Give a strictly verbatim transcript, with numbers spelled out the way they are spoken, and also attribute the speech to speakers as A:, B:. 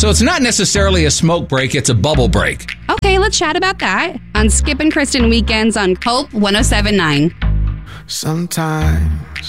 A: So it's not necessarily a smoke break, it's a bubble break.
B: Okay, let's chat about that on Skip and Kristen Weekends on Hope one oh seven point nine.
C: Sometimes